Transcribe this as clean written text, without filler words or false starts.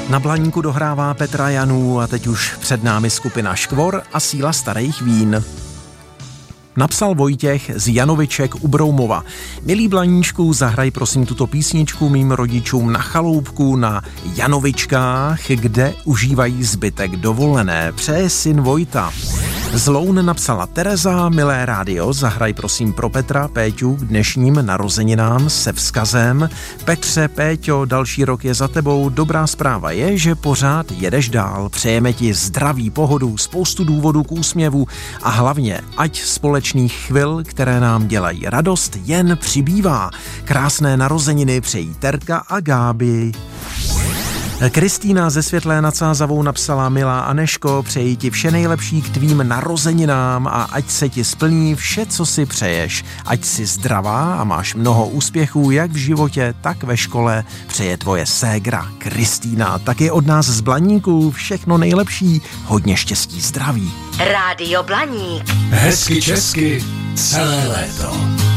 Na Blaníku dohrává Petra Janů a teď už před námi skupina Škvor a Síla starých vín. Napsal Vojtěch z Janoviček u Broumova. Milý Blaníčku, zahraj prosím tuto písničku mým rodičům na chaloupku na Janovičkách, kde užívají zbytek dovolené. Přeje syn Vojta. Z Loun napsala Tereza, milé rádio, zahraj prosím pro Petra, Péťu k dnešním narozeninám se vzkazem. Petře, Péťo, další rok je za tebou, dobrá zpráva je, že pořád jedeš dál. Přejeme ti zdraví, pohodu, spoustu důvodů k úsměvu a hlavně, ať společných chvil, které nám dělají radost, jen přibývá. Krásné narozeniny přejí Terka a Gáby. Kristýna ze Světlé nad Sázavou napsala, milá Aneško, přeji ti vše nejlepší k tvým narozeninám a ať se ti splní vše, co si přeješ. Ať jsi zdravá a máš mnoho úspěchů jak v životě, tak ve škole. Přeje tvoje ségra Kristýna. Taky od nás z Blaníku všechno nejlepší, hodně štěstí, zdraví. Rádio Blaník. Hezky česky celé léto.